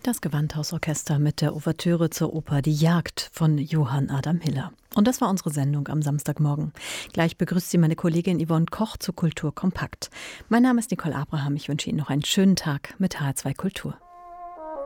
Das Gewandhausorchester mit der Ouvertüre zur Oper Die Jagd von Johann Adam Hiller. Und das war unsere Sendung am Samstagmorgen. Gleich begrüßt Sie meine Kollegin Yvonne Koch zu Kultur Kompakt. Mein Name ist Nicole Abraham. Ich wünsche Ihnen noch einen schönen Tag mit HR2 Kultur.